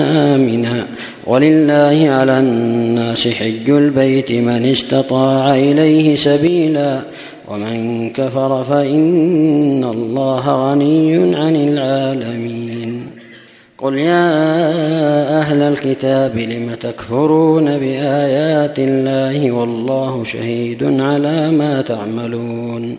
آمنا ولله على الناس حج البيت من استطاع إليه سبيلا ومن كفر فإن الله غني عن العالمين. قل يا أهل الكتاب لم تكفرون بآيات الله والله شهيد على ما تعملون